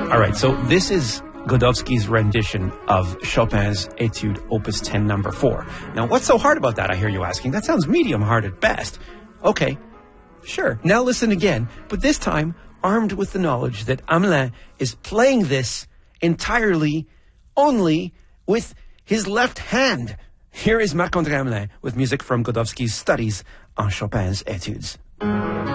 All right, so this is Godowsky's rendition of Chopin's Etude Opus 10 number 4. Now, what's so hard about that, I hear you asking? That sounds medium hard at best. Okay, sure. Now listen again, but this time armed with the knowledge that Hamelin is playing this entirely, only with his left hand. Here is Marc-André Hamelin with music from Godowsky's studies on Chopin's Etudes.